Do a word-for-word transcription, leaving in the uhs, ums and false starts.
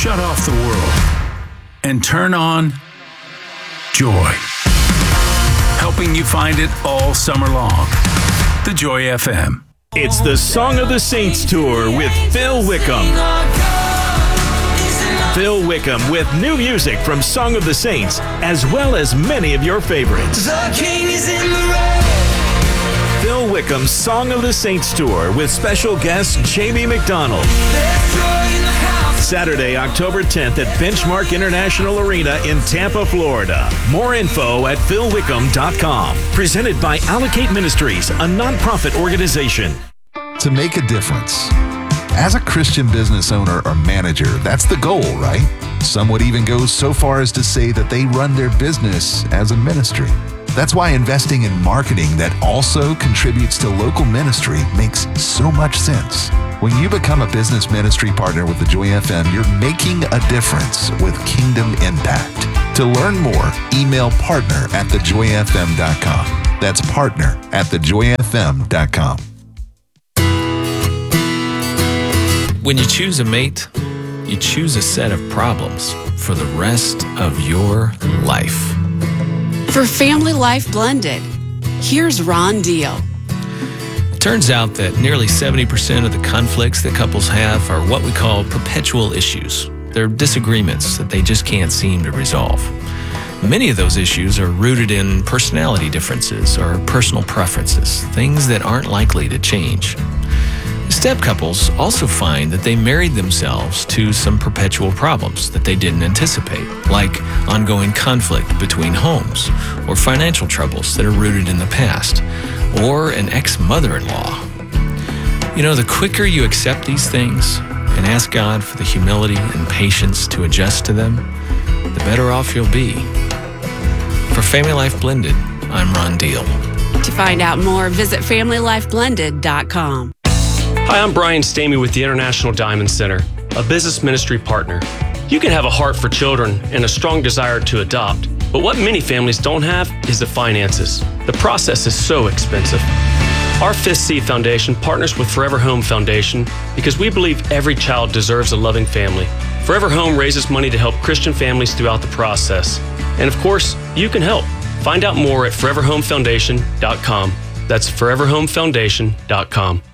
shut off the world and turn on joy. Helping you find it all summer long. The Joy F M. It's the Song of the Saints Tour with Phil Wickham. Phil Wickham with new music from Song of the Saints, as well as many of your favorites. The King is in the road. Phil Wickham's Song of the Saints Tour with special guest Jamie McDonald. Saturday, October tenth at Benchmark International Arena in Tampa, Florida. More info at phil wickham dot com. Presented by Allocate Ministries, a nonprofit organization. To make a difference. As a Christian business owner or manager, that's the goal, right? Some would even go so far as to say that they run their business as a ministry. That's why investing in marketing that also contributes to local ministry makes so much sense. When you become a business ministry partner with the Joy F M, you're making a difference with Kingdom Impact. To learn more, email partner at the joy f m dot com. That's partner at the joy f m dot com. When you choose a mate, you choose a set of problems for the rest of your life. For Family Life Blended, here's Ron Deal. It turns out that nearly seventy percent of the conflicts that couples have are what we call perpetual issues. They're disagreements that they just can't seem to resolve. Many of those issues are rooted in personality differences or personal preferences, things that aren't likely to change. Step couples also find that they married themselves to some perpetual problems that they didn't anticipate, like ongoing conflict between homes, or financial troubles that are rooted in the past, or an ex-mother-in-law. You know, the quicker you accept these things and ask God for the humility and patience to adjust to them, the better off you'll be. For Family Life Blended, I'm Ron Deal. To find out more, visit family life blended dot com. Hi, I'm Brian Stamey with the International Diamond Center, a business ministry partner. You can have a heart for children and a strong desire to adopt, but what many families don't have is the finances. The process is so expensive. Our Fifth Seed Foundation partners with Forever Home Foundation because we believe every child deserves a loving family. Forever Home raises money to help Christian families throughout the process. And of course, you can help. Find out more at forever home foundation dot com. That's forever home foundation dot com.